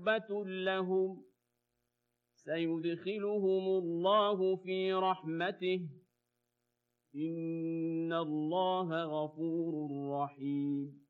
توبة لهم سيدخلهم الله في رحمته إن الله غفور رحيم